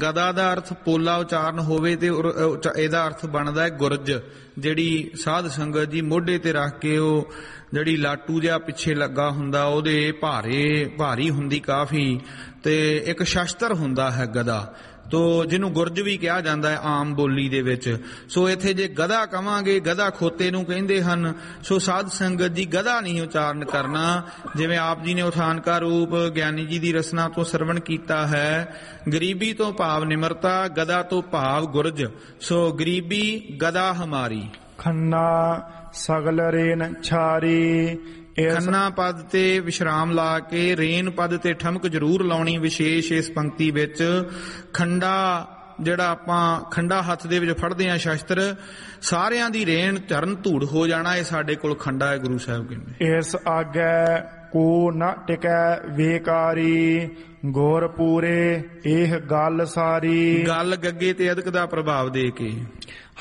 ਗਦਾ ਦਾ ਅਰਥ ਪੋਲਾ ਉਚਾਰਨ ਹੋਵੇ ਤੇ ਇਹਦਾ ਅਰਥ ਬਣਦਾ ਹੈ ਗੁਰਜ, ਜਿਹੜੀ ਸਾਧ ਸੰਗਤ ਜੀ ਮੋਢੇ ਤੇ ਰੱਖ ਕੇ ਉਹ ਜਿਹੜੀ ਲਾਟੂ ਜਿਹਾ ਪਿੱਛੇ ਲੱਗਾ ਹੁੰਦਾ ਉਹਦੇ ਭਾਰੀ ਹੁੰਦੀ ਕਾਫੀ, ਤੇ ਇੱਕ ਸ਼ਸਤਰ ਹੁੰਦਾ ਹੈ ਗਦਾ, ਤੋ ਜਿਹਨੂੰ ਗੁਰਜ ਵੀ ਕਿਹਾ ਜਾਂਦਾ ਹੈ ਆਮ ਬੋਲੀ ਦੇ ਵਿੱਚ। ਸੋ ਇੱਥੇ ਜੇ ਗਦਾ ਕਵਾਂਗੇ, ਗਦਾ ਖੋਤੇ ਨੂੰ ਕਹਿੰਦੇ ਹਨ, ਸੋ ਸਾਧ ਸੰਗਤ ਜੀ ਗਦਾ ਨਹੀਂ ਉਚਾਰਨ ਕਰਨਾ। ਜਿਵੇਂ ਆਪ ਜੀ ਨੇ ਉਠਾਨਕਾ ਰੂਪ ਗਿਆਨੀ ਜੀ ਦੀ ਰਸਨਾ ਤੋਂ ਸਰਵਣ ਕੀਤਾ ਹੈ, ਗਰੀਬੀ ਤੋਂ ਭਾਵ ਨਿਮਰਤਾ, ਗਦਾ ਤੋਂ ਭਾਵ ਗੁਰਜ। ਸੋ ਗਰੀਬੀ ਗਦਾ ਹਮਾਰੀ। ਖੰਨਾ ਸਗਲ ਰੇਨ ਛਾਰੀ। ਖੰਨਾ ਪਦ ਤੇ ਵਿਸ਼ਰਾਮ ਲਾ ਕੇ ਰੇਨ ਪਦ ਤੇ ਠਮਕ ਜ਼ਰੂਰ ਲਾਉਣੀ ਵਿਸ਼ੇਸ਼ ਇਸ ਪੰਕਤੀ ਵਿੱਚ। ਖੰਡਾ ਜਿਹੜਾ ਆਪਾਂ ਖੰਡਾ ਹੱਥ ਦੇ ਵਿੱਚ ਫੜਦੇ ਹਾਂ ਸ਼ਸਤਰ, ਸਾਰਿਆਂ ਦੀ ਰੇਨ ਧਰਨ ਧੂੜ ਹੋ ਜਾਣਾ, ਇਹ ਸਾਡੇ ਕੋਲ ਖੰਡਾ ਹੈ, ਗੁਰੂ ਸਾਹਿਬ ਕਹਿੰਦੇ। ਇਸ ਆਗੈ ਕੋ ਨ ਟਿਕੈ ਵੇਕਾਰੀ, ਗੁਰ ਪੂਰੇ ਇਹ ਗੱਲ ਸਾਰੀ। ਗੱਲ ਗੱਗੇ ਤੇ ਅਦਕ ਦਾ ਪ੍ਰਭਾਵ ਦੇ ਕੇ